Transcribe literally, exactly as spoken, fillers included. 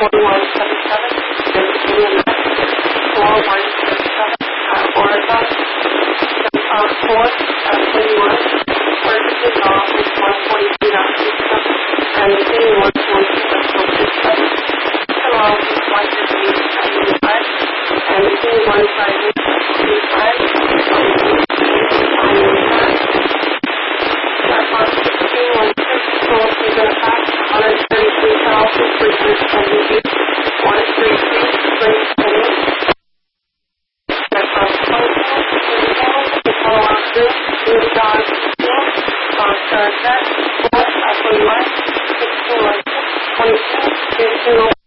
forty-one seventy-seven, Virginia Mass, four one seven seven, uh, Oregon, uh, four, uh, twenty-one, Ferguson office one forty-three, and the city one forty-six, Hello, one fifty-eight, seventy-five, and the city one five eight, eighty-five, sixteen, one six, four, three, one hundred thirty-three thousand, three hundred seventy-eight, one three three, three seven, twenty-two,